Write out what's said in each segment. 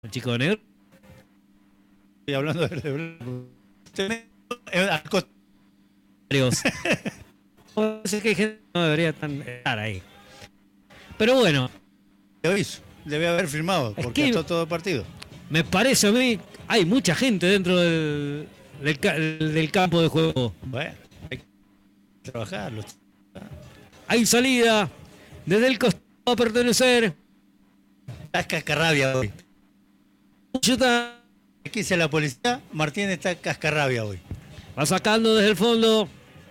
El chico de negro. Estoy hablando de Parece que hay gente que no debería estar ahí. Pero bueno. Lo hizo. Debe haber firmado, porque está todo partido. Me parece a mí, hay mucha gente dentro del campo de juego. Bueno, hay que trabajarlo. Hay salida desde el costado a pertenecer. Está cascarrabia hoy. ¿Qué dice la policía? Martín está cascarrabia hoy. Va sacando desde el fondo.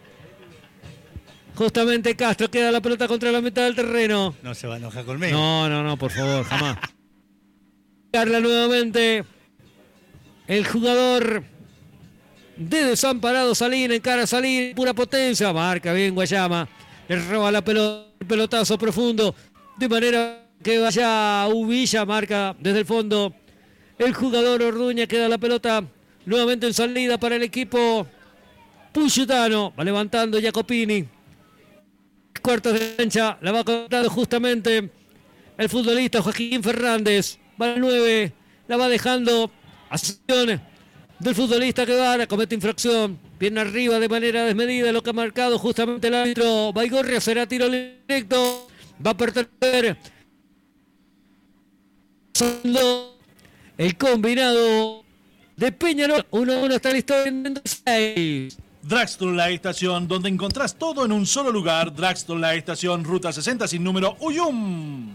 Justamente Castro queda la pelota contra la mitad del terreno. No se va a enojar conmigo. No, por favor, jamás. Carla nuevamente. El jugador de Desamparado Salín, encara a Salín, pura potencia. Marca bien Guayama. Le roba la pelota, el pelotazo profundo. De manera que vaya Uvilla, marca desde el fondo. El jugador Orduña queda la pelota nuevamente en salida para el equipo Puyutano. Va levantando Jacopini. Cuartos de cancha, la va contando justamente el futbolista Joaquín Fernández. Va al 9, la va dejando. Acción del futbolista que va, comete infracción. Pierna arriba de manera desmedida, lo que ha marcado justamente el árbitro Baigorria. Será tiro directo. Va a perder el combinado de Peñarol. 1-1 está listo en 6. Dragstore La Estación, donde encontrás todo en un solo lugar. Dragstore La Estación, ruta 60 sin número, Uyum.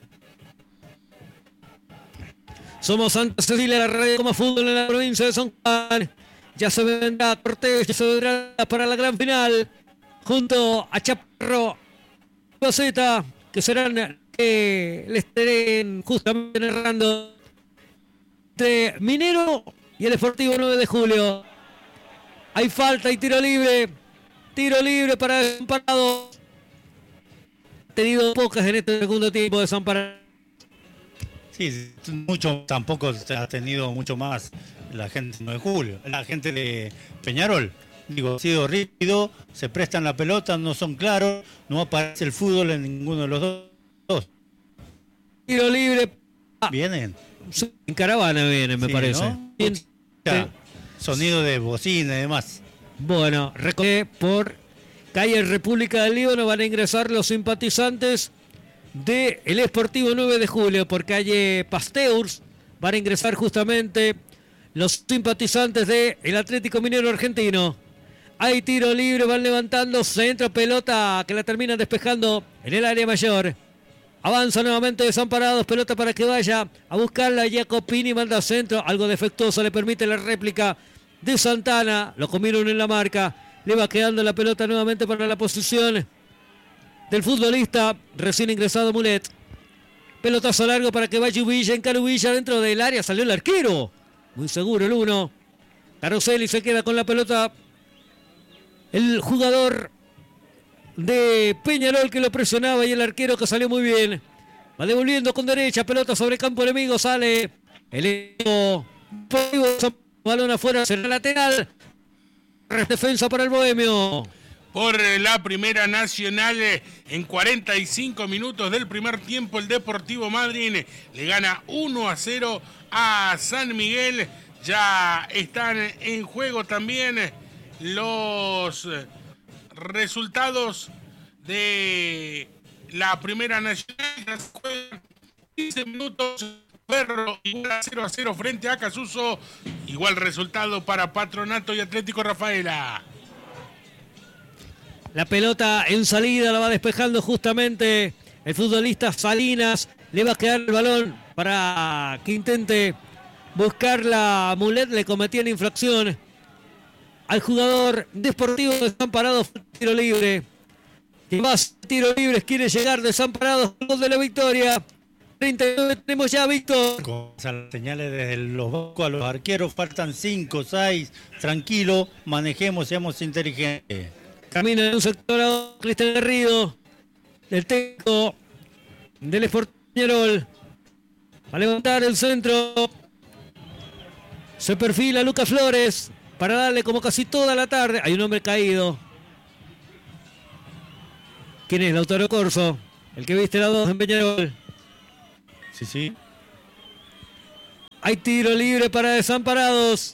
Somos Santa Cecilia, la radio como fútbol en la provincia de San Juan. Ya se vendrá Cortés, ya se vendrá para la gran final. Junto a Chaparro y Boceta, que serán que le estén justamente narrando entre Minero y el Sportivo 9 de Julio. Hay falta y tiro libre. Tiro libre para Desamparados. Ha tenido pocas en este segundo tiempo de Desamparados. Sí, mucho, tampoco se ha tenido mucho más la gente de 9 de Julio. La gente de Peñarol, digo, ha sido rígido, se prestan la pelota, no son claros, no aparece el fútbol en ninguno de los dos. Tiro libre. Vienen. En caravana vienen, me parece. ¿No? Bien, sonido de bocina y demás. Bueno, recordé por calle República del Líbano van a ingresar los simpatizantes del Sportivo 9 de Julio. Por calle Pasteurs van a ingresar justamente los simpatizantes del Atlético Minero Argentino. Hay tiro libre, van levantando, centro, pelota que la terminan despejando en el área mayor. Avanza nuevamente Desamparados, pelota para que vaya a buscarla. Jacopini manda centro, algo defectuoso, le permite la réplica de Santana. Lo comieron en la marca, le va quedando la pelota nuevamente para la posición del futbolista recién ingresado Mulet. Pelotazo largo para que vaya Uvilla, en Carubilla dentro del área, salió el arquero. Muy seguro el 1. Caroselli se queda con la pelota. El jugador de Peñarol que lo presionaba y el arquero que salió muy bien. Va devolviendo con derecha, pelota sobre campo enemigo, sale el equipo. Balón afuera, será lateral. Defensa para el Bohemio. Por la Primera Nacional, en 45 minutos del primer tiempo, el Deportivo Madryn le gana 1-0 a San Miguel. Ya están en juego también los resultados de la Primera Nacional. 15 minutos, Ferro igual a 0-0 frente a Casuso. Igual resultado para Patronato y Atlético Rafaela. La pelota en salida la va despejando justamente el futbolista Salinas. Le va a quedar el balón para que intente buscar la Mulet. Le cometían infracción al jugador Deportivo Desamparados. Tiro libre. Que más tiro libres quiere llegar Desamparados. Gol de la victoria. 39 tenemos ya, Víctor. Con señales desde los bancos a los arqueros. Faltan 5, 6. Tranquilo, manejemos, seamos inteligentes. Camina en un sector Cristian Garrido, del técnico del Sporting. Va a levantar el centro. Se perfila Lucas Flores para darle como casi toda la tarde. Hay un hombre caído. ¿Quién es? Lautaro Corso, el que viste la 2 en Peñarol. Sí. Hay tiro libre para Desamparados.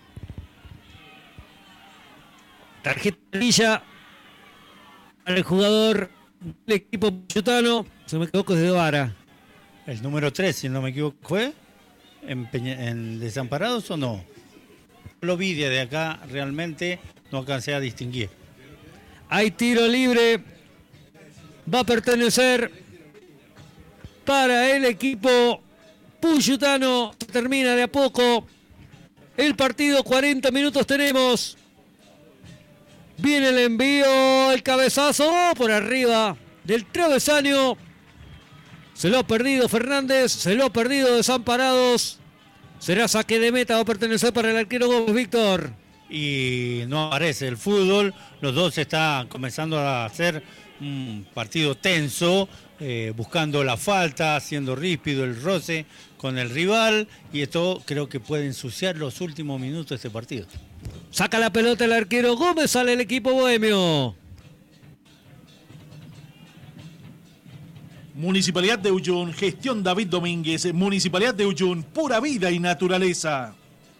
Tarjeta amarilla para el jugador del equipo puchutano. Si no me equivoco, es de Vara. El número 3, si no me equivoco, ¿fue en Desamparados o no? Lo vi de acá, realmente no alcancé a distinguir. Hay tiro libre. Va a pertenecer para el equipo puchutano. Termina de a poco el partido. 40 minutos tenemos. Viene el envío, el cabezazo por arriba del travesaño. Se lo ha perdido Fernández, se lo ha perdido Desamparados. Será saque de meta, va a pertenecer para el arquero Gómez, Víctor. Y no aparece el fútbol, los dos están comenzando a hacer un partido tenso, buscando la falta, haciendo ríspido el roce con el rival, y esto creo que puede ensuciar los últimos minutos de este partido. Saca la pelota el arquero Gómez, sale el equipo bohemio. Municipalidad de Uyun, gestión David Domínguez, Municipalidad de Uyun, pura vida y naturaleza.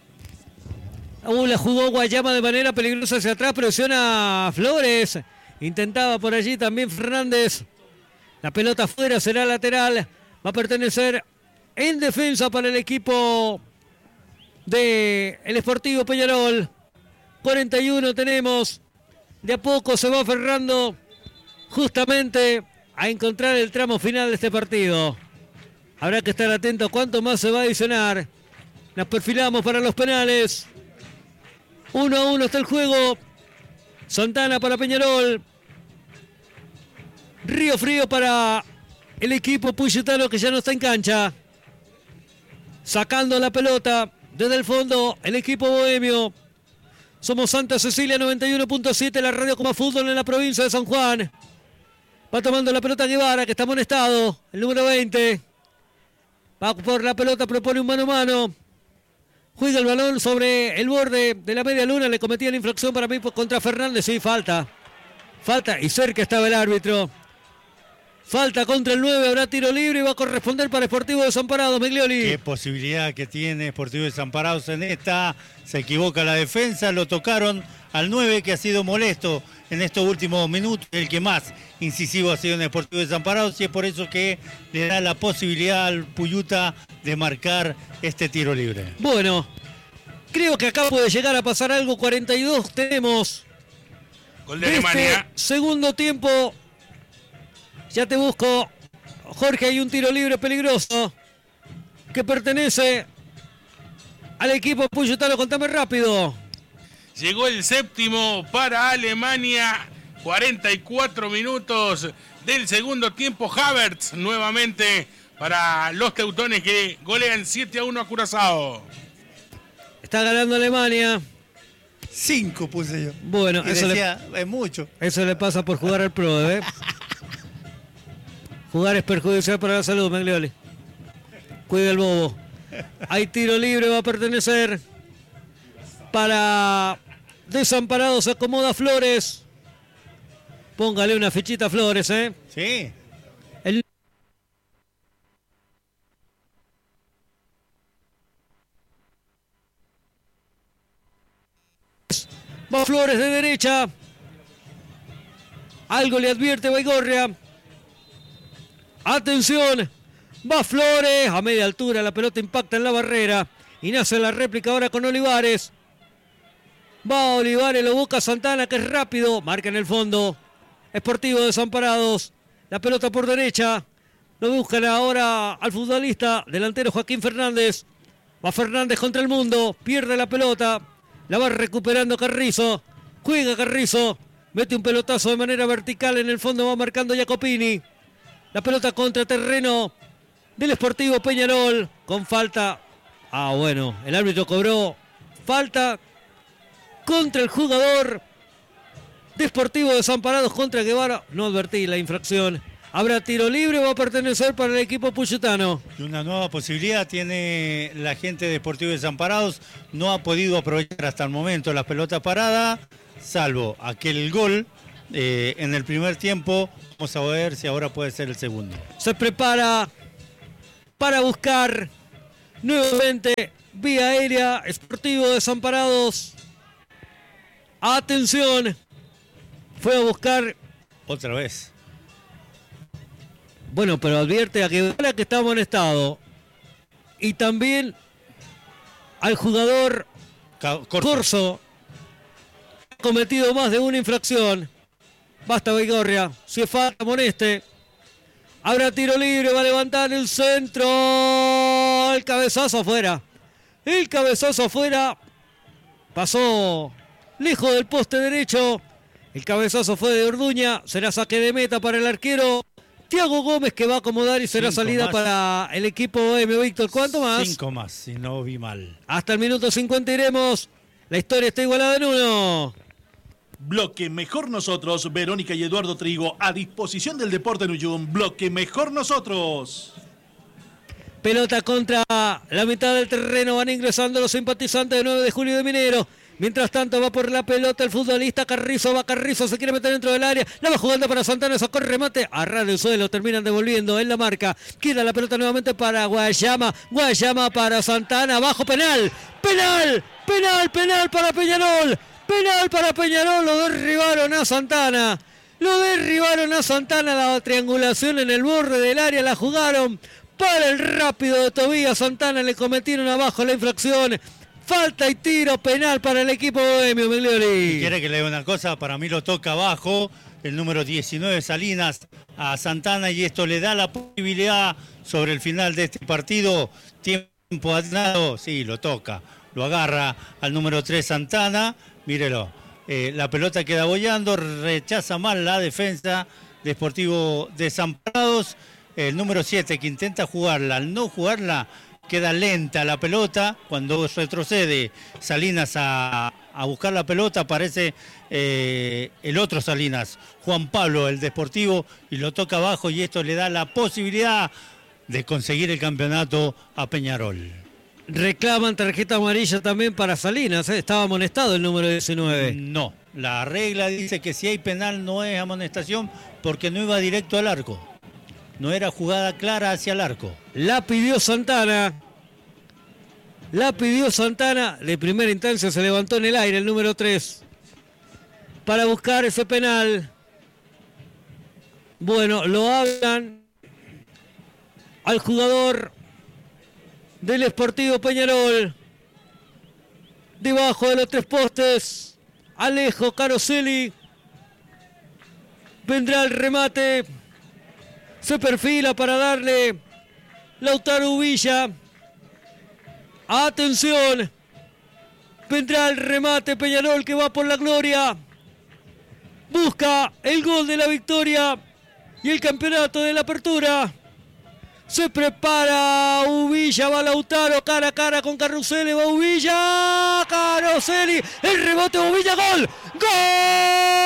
La jugó Guayama de manera peligrosa hacia atrás, presiona a Flores. Intentaba por allí también Fernández. La pelota afuera, será lateral. Va a pertenecer en defensa para el equipo de el Sportivo Peñarol. 41 tenemos. De a poco se va aferrando justamente a encontrar el tramo final de este partido. Habrá que estar atento a cuánto más se va a adicionar. Nos perfilamos para los penales. 1-1 está el juego. Santana para Peñarol. Río Frío para el equipo puchutano que ya no está en cancha. Sacando la pelota desde el fondo el equipo bohemio. Somos Santa Cecilia 91.7, la radio como fútbol en la provincia de San Juan. Va tomando la pelota Guevara, que está amonestado, el número 20. Va por la pelota, propone un mano a mano. Juega el balón sobre el borde de la media luna. Le cometía la infracción para mí contra Fernández. Sí, falta. Falta y cerca estaba el árbitro. Falta contra el 9, habrá tiro libre y va a corresponder para Sportivo Desamparados, Miglioli. Qué posibilidad que tiene Sportivo Desamparados en esta. Se equivoca la defensa, lo tocaron al 9 que ha sido molesto en estos últimos minutos. El que más incisivo ha sido en Sportivo Desamparados y es por eso que le da la posibilidad al Puyuta de marcar este tiro libre. Bueno, creo que acá puede llegar a pasar algo. 42 tenemos. Gol de Alemania. Segundo tiempo. Ya te busco, Jorge, hay un tiro libre peligroso que pertenece al equipo puyutano. Contame rápido. Llegó el séptimo para Alemania. 44 minutos del segundo tiempo. Havertz nuevamente para los teutones que golean 7-1 a Curazao. Está ganando Alemania. 5 puse yo. Bueno, y eso decía, es mucho. Eso le pasa por jugar al pro, ¿eh? Jugar es perjudicial para la salud, Meglioli. Cuida el bobo. Hay tiro libre, va a pertenecer para Desamparados. Se acomoda Flores. Póngale una fichita a Flores, ¿eh? Sí. Va Flores de derecha. Algo le advierte Baigorria. Atención, va Flores a media altura, la pelota impacta en la barrera y nace la réplica ahora con Olivares. Va Olivares, lo busca Santana, que es rápido, marca en el fondo. Sportivo Desamparados, la pelota por derecha, lo buscan ahora al futbolista delantero Joaquín Fernández. Va Fernández contra el mundo, pierde la pelota, la va recuperando Carrizo, juega Carrizo, mete un pelotazo de manera vertical en el fondo, va marcando Jacopini. La pelota contra terreno del Sportivo Peñarol con falta. Bueno, el árbitro cobró falta contra el jugador de Sportivo Desamparados contra Guevara. No advertí la infracción. Habrá tiro libre, va a pertenecer para el equipo puyutano. Y una nueva posibilidad tiene la gente de Sportivo Desamparados. No ha podido aprovechar hasta el momento la pelota parada, salvo aquel gol en el primer tiempo. Vamos a ver si ahora puede ser el segundo. Se prepara para buscar Nuevamente, vía aérea, Sportivo Desamparados. Atención. Fue a buscar. Otra vez. Bueno, pero advierte a que está amonestado. Y también al jugador Corso. Ha cometido más de una infracción. Basta, Baigorria. Si es falta, amoneste. Habrá tiro libre, va a levantar el centro. El cabezazo afuera. El cabezazo afuera. Pasó lejos del poste derecho. El cabezazo fue de Orduña. Será saque de meta para el arquero Tiago Gómez, que va a acomodar y será salida más para el equipo bohemio. Víctor, ¿cuánto más? 5 más, si no vi mal. Hasta el minuto 50 iremos. La historia está igualada en 1. Bloque Mejor Nosotros, Verónica y Eduardo Trigo, a disposición del Deporte Nuyum. Bloque Mejor Nosotros. Pelota contra la mitad del terreno, van ingresando los simpatizantes de 9 de julio de Minero. Mientras tanto va por la pelota el futbolista Carrizo, va Carrizo, se quiere meter dentro del área, la va jugando para Santana, sacó el remate, a ras del suelo, terminan devolviendo en la marca, queda la pelota nuevamente para Guayama para Santana, abajo, penal para Peñarol, lo derribaron a Santana, la triangulación en el borde del área, la jugaron para el rápido de Tobías Santana, le cometieron abajo la infracción. Falta y tiro penal para el equipo bohemio, Miglioli. Si quiere que le diga una cosa, para mí lo toca abajo el número 19 Salinas a Santana y esto le da la posibilidad sobre el final de este partido. Tiempo asignado, sí, lo toca. Lo agarra al número 3 Santana, mírelo. La pelota queda boyando, rechaza mal la defensa de Sportivo Desamparados. El número 7 que intenta jugarla, al no jugarla, queda lenta la pelota. Cuando retrocede Salinas a buscar la pelota, aparece el otro Salinas, Juan Pablo, el Deportivo, y lo toca abajo y esto le da la posibilidad de conseguir el campeonato a Peñarol. Reclaman tarjeta amarilla también para Salinas, estaba amonestado el número 19. No, la regla dice que si hay penal no es amonestación porque no iba directo al arco. No era jugada clara hacia el arco. La pidió Santana. De primera instancia se levantó en el aire el número 3. Para buscar ese penal. Bueno, lo hablan al jugador del Sportivo Peñarol. Debajo de los 3 postes. Alejo Caroselli. Vendrá el remate. Se perfila para darle Lautaro Uvilla. Atención. Vendrá el remate Peñarol que va por la gloria. Busca el gol de la victoria y el campeonato de la apertura. Se prepara Uvilla, va Lautaro cara a cara con Caroselli, va Uvilla, Caroselli, el rebote Uvilla, gol. ¡Gol!